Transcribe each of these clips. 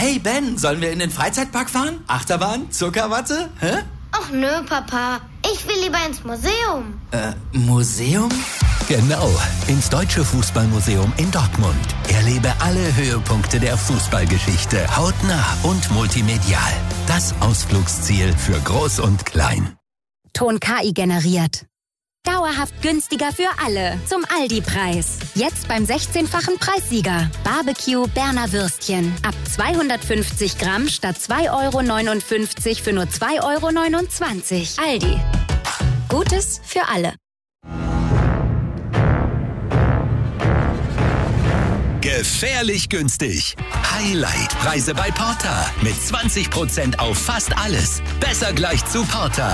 Hey Ben, sollen wir in den Freizeitpark fahren? Achterbahn? Zuckerwatte? Hä? Ach nö, Papa. Ich will lieber ins Museum. Museum? Genau, ins Deutsche Fußballmuseum in Dortmund. Erlebe alle Höhepunkte der Fußballgeschichte hautnah und multimedial. Das Ausflugsziel für Groß und Klein. Ton KI generiert. Dauerhaft günstiger für alle. Zum Aldi-Preis. Jetzt beim 16-fachen Preissieger. Barbecue Berner Würstchen. Ab 250 Gramm statt 2,59 € für nur 2,29 €. Aldi. Gutes für alle. Gefährlich günstig. Highlight-Preise bei Porter. Mit 20% auf fast alles. Besser gleich zu Porter.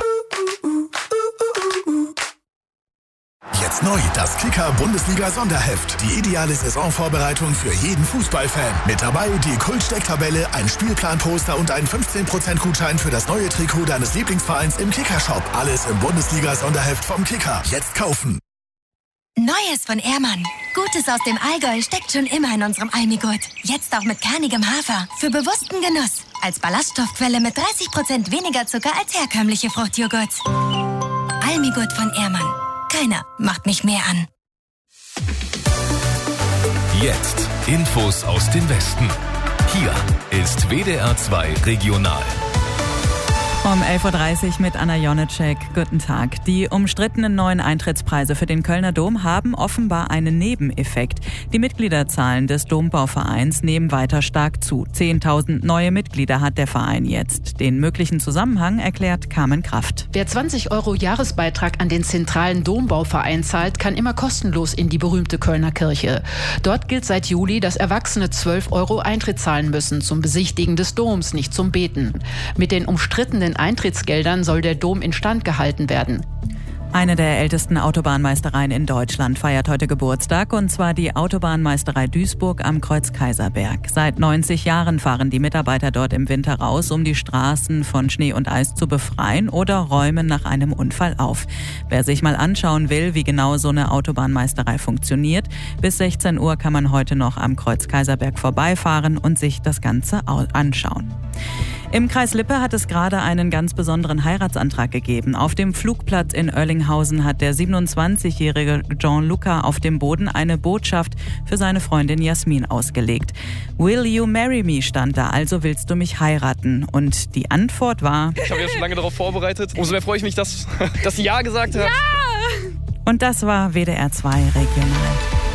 Jetzt neu, das Kicker-Bundesliga-Sonderheft. Die ideale Saisonvorbereitung für jeden Fußballfan. Mit dabei die Kult-Stecktabelle, ein Spielplan-Poster und ein 15% Gutschein für das neue Trikot deines Lieblingsvereins im Kicker-Shop. Alles im Bundesliga-Sonderheft vom Kicker. Jetzt kaufen. Neues von Ehrmann. Gutes aus dem Allgäu steckt schon immer in unserem Almigurt. Jetzt auch mit kernigem Hafer. Für bewussten Genuss. Als Ballaststoffquelle mit 30% weniger Zucker als herkömmliche Fruchtjoghurts. Almigurt von Ehrmann. Keiner macht mich mehr an. Jetzt Infos aus dem Westen. Hier ist WDR 2 Regional. Um 11.30 Uhr mit Anna Jonitschek. Guten Tag. Die umstrittenen neuen Eintrittspreise für den Kölner Dom haben offenbar einen Nebeneffekt. Die Mitgliederzahlen des Dombauvereins nehmen weiter stark zu. 10.000 neue Mitglieder hat der Verein jetzt. Den möglichen Zusammenhang erklärt Carmen Kraft. Wer 20 € Jahresbeitrag an den zentralen Dombauverein zahlt, kann immer kostenlos in die berühmte Kölner Kirche. Dort gilt seit Juli, dass Erwachsene 12 € Eintritt zahlen müssen zum Besichtigen des Doms, nicht zum Beten. Mit den umstrittenen Eintrittsgeldern soll der Dom instand gehalten werden. Eine der ältesten Autobahnmeistereien in Deutschland feiert heute Geburtstag, und zwar die Autobahnmeisterei Duisburg am Kreuz-Kaiserberg. Seit 90 Jahren fahren die Mitarbeiter dort im Winter raus, um die Straßen von Schnee und Eis zu befreien, oder räumen nach einem Unfall auf. Wer sich mal anschauen will, wie genau so eine Autobahnmeisterei funktioniert, bis 16 Uhr kann man heute noch am Kreuz-Kaiserberg vorbeifahren und sich das Ganze anschauen. Im Kreis Lippe hat es gerade einen ganz besonderen Heiratsantrag gegeben. Auf dem Flugplatz in Oerlinghausen hat der 27-jährige Gianluca auf dem Boden eine Botschaft für seine Freundin Jasmin ausgelegt. Will you marry me stand da, also willst du mich heiraten? Und die Antwort war... Ich habe ja schon lange darauf vorbereitet. Umso mehr freue ich mich, dass sie Ja gesagt hat. Ja! Und das war WDR 2 Regional.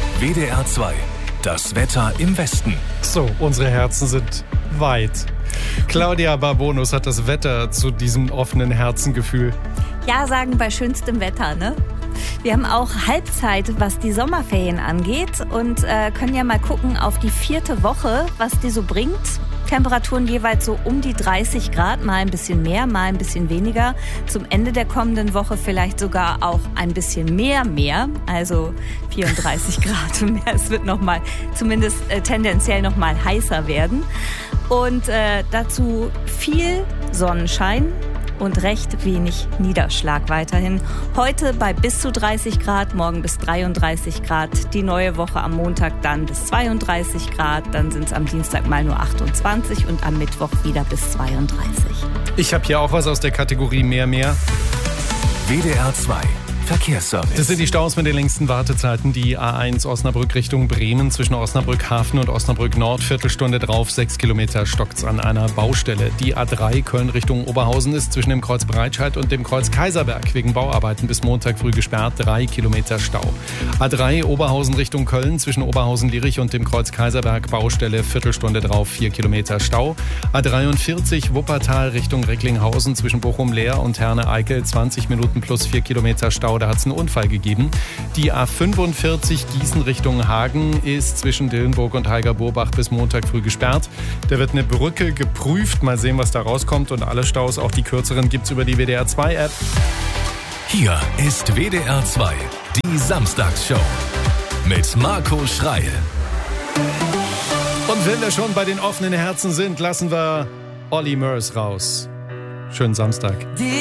WDR 2, das Wetter im Westen. So, unsere Herzen sind weit. Claudia Barbonus hat das Wetter zu diesem offenen Herzengefühl. Ja, sagen bei schönstem Wetter, ne? Wir haben auch Halbzeit, was die Sommerferien angeht, und können ja mal gucken auf die 4. Woche, was die so bringt. Temperaturen jeweils so um die 30 Grad, mal ein bisschen mehr, mal ein bisschen weniger. Zum Ende der kommenden Woche vielleicht sogar auch ein bisschen mehr, also 34 Grad und mehr. Es wird nochmal, zumindest tendenziell nochmal heißer werden. Und dazu viel Sonnenschein und recht wenig Niederschlag weiterhin. Heute bei bis zu 30 Grad, morgen bis 33 Grad. Die neue Woche am Montag dann bis 32 Grad. Dann sind es am Dienstag mal nur 28 und am Mittwoch wieder bis 32. Ich habe hier auch was aus der Kategorie mehr. WDR 2. Verkehrsservice. Das sind die Staus mit den längsten Wartezeiten. Die A1 Osnabrück Richtung Bremen zwischen Osnabrück Hafen und Osnabrück Nord. Viertelstunde drauf, 6 Kilometer stockt's an einer Baustelle. Die A3 Köln Richtung Oberhausen ist zwischen dem Kreuz Breitscheid und dem Kreuz Kaiserberg wegen Bauarbeiten bis Montag früh gesperrt. 3 Kilometer Stau. A3 Oberhausen Richtung Köln zwischen Oberhausen-Lierich und dem Kreuz Kaiserberg. Baustelle, Viertelstunde drauf, 4 Kilometer Stau. A43 Wuppertal Richtung Recklinghausen zwischen Bochum-Leer und Herne-Eickel. 20 Minuten plus 4 Kilometer Stau. Da hat es einen Unfall gegeben. Die A45 Gießen Richtung Hagen ist zwischen Dillenburg und Heiger-Burbach bis Montag früh gesperrt. Da wird eine Brücke geprüft. Mal sehen, was da rauskommt. Und alle Staus, auch die kürzeren, gibt's über die WDR 2 App. Hier ist WDR 2, die Samstagsshow mit Marco Schreil. Und wenn wir schon bei den offenen Herzen sind, lassen wir Olli Murs raus. Schönen Samstag.